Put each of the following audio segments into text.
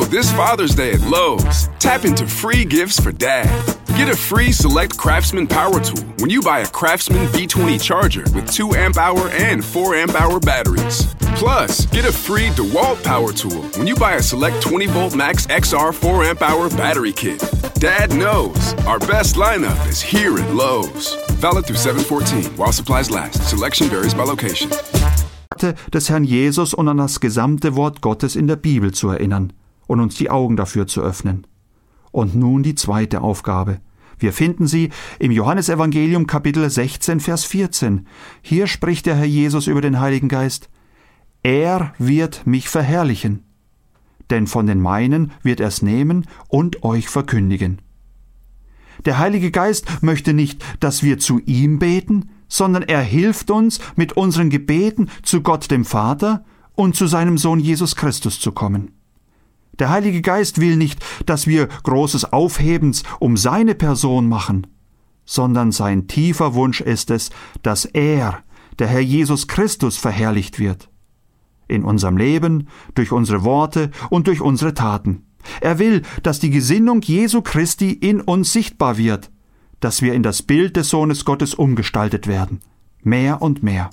Now, this Father's Day at Lowe's, tap into free gifts for Dad. Get a free Select Craftsman power tool when you buy a Craftsman B20 charger with 2 amp-hour and 4 amp-hour batteries. Plus, get a free DeWalt power tool when you buy a Select 20-volt Max XR 4 amp-hour battery kit. Dad knows our best lineup is here at Lowe's. Valid through 7/14 while supplies last. Selection varies by location. Des Herrn Jesus und an das gesamte Wort Gottes in der Bibel zu erinnern und uns die Augen dafür zu öffnen. Und nun die zweite Aufgabe. Wir finden sie im Johannesevangelium Kapitel 16, Vers 14. Hier spricht der Herr Jesus über den Heiligen Geist. Er wird mich verherrlichen, denn von den meinen wird er es nehmen und euch verkündigen. Der Heilige Geist möchte nicht, dass wir zu ihm beten, sondern er hilft uns, mit unseren Gebeten zu Gott dem Vater und zu seinem Sohn Jesus Christus zu kommen. Der Heilige Geist will nicht, dass wir großes Aufhebens um seine Person machen, sondern sein tiefer Wunsch ist es, dass er, der Herr Jesus Christus, verherrlicht wird. In unserem Leben, durch unsere Worte und durch unsere Taten. Er will, dass die Gesinnung Jesu Christi in uns sichtbar wird, dass wir in das Bild des Sohnes Gottes umgestaltet werden. Mehr und mehr.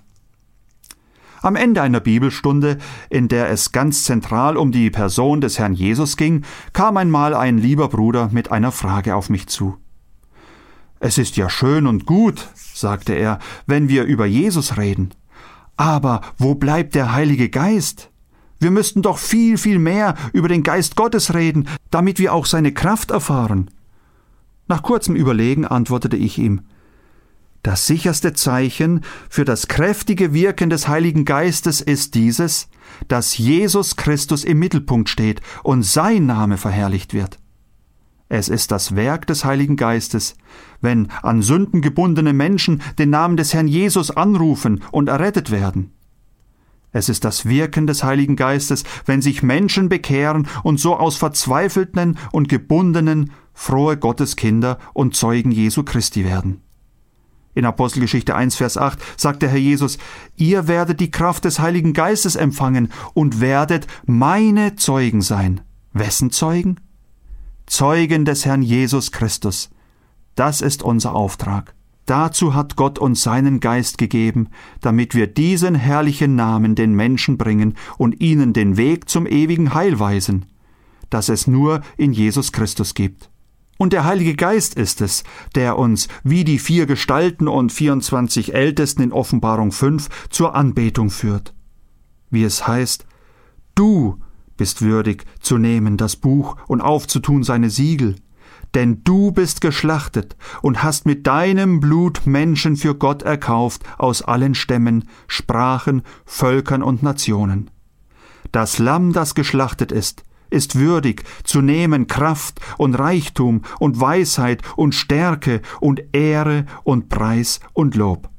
Am Ende einer Bibelstunde, in der es ganz zentral um die Person des Herrn Jesus ging, kam einmal ein lieber Bruder mit einer Frage auf mich zu. Es ist ja schön und gut, sagte er, wenn wir über Jesus reden. Aber wo bleibt der Heilige Geist? Wir müssten doch viel, viel mehr über den Geist Gottes reden, damit wir auch seine Kraft erfahren. Nach kurzem Überlegen antwortete ich ihm, das sicherste Zeichen für das kräftige Wirken des Heiligen Geistes ist dieses, dass Jesus Christus im Mittelpunkt steht und sein Name verherrlicht wird. Es ist das Werk des Heiligen Geistes, wenn an Sünden gebundene Menschen den Namen des Herrn Jesus anrufen und errettet werden. Es ist das Wirken des Heiligen Geistes, wenn sich Menschen bekehren und so aus Verzweifelten und Gebundenen frohe Gotteskinder und Zeugen Jesu Christi werden. In Apostelgeschichte 1, Vers 8 sagt der Herr Jesus, ihr werdet die Kraft des Heiligen Geistes empfangen und werdet meine Zeugen sein. Wessen Zeugen? Zeugen des Herrn Jesus Christus. Das ist unser Auftrag. Dazu hat Gott uns seinen Geist gegeben, damit wir diesen herrlichen Namen den Menschen bringen und ihnen den Weg zum ewigen Heil weisen, das es nur in Jesus Christus gibt. Und der Heilige Geist ist es, der uns, wie die 4 Gestalten und 24 Ältesten in Offenbarung 5, zur Anbetung führt. Wie es heißt, du bist würdig zu nehmen das Buch und aufzutun seine Siegel, denn du bist geschlachtet und hast mit deinem Blut Menschen für Gott erkauft aus allen Stämmen, Sprachen, Völkern und Nationen. Das Lamm, das geschlachtet ist würdig zu nehmen Kraft und Reichtum und Weisheit und Stärke und Ehre und Preis und Lob.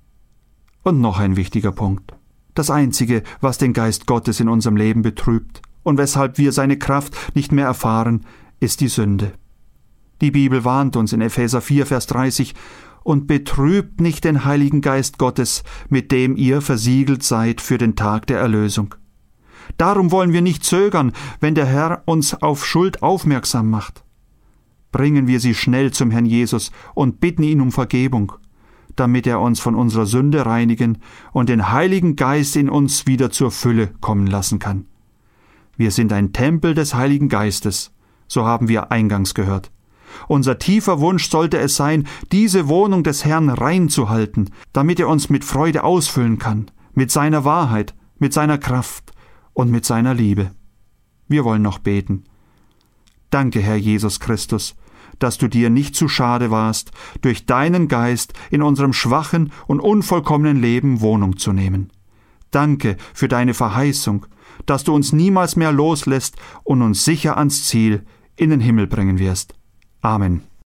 Und noch ein wichtiger Punkt. Das Einzige, was den Geist Gottes in unserem Leben betrübt und weshalb wir seine Kraft nicht mehr erfahren, ist die Sünde. Die Bibel warnt uns in Epheser 4, Vers 30, und betrübt nicht den Heiligen Geist Gottes, mit dem ihr versiegelt seid für den Tag der Erlösung. Darum wollen wir nicht zögern, wenn der Herr uns auf Schuld aufmerksam macht. Bringen wir sie schnell zum Herrn Jesus und bitten ihn um Vergebung, damit er uns von unserer Sünde reinigen und den Heiligen Geist in uns wieder zur Fülle kommen lassen kann. Wir sind ein Tempel des Heiligen Geistes, so haben wir eingangs gehört. Unser tiefer Wunsch sollte es sein, diese Wohnung des Herrn rein zu halten, damit er uns mit Freude ausfüllen kann, mit seiner Wahrheit, mit seiner Kraft und mit seiner Liebe. Wir wollen noch beten. Danke, Herr Jesus Christus, dass du dir nicht zu schade warst, durch deinen Geist in unserem schwachen und unvollkommenen Leben Wohnung zu nehmen. Danke für deine Verheißung, dass du uns niemals mehr loslässt und uns sicher ans Ziel in den Himmel bringen wirst. Amen.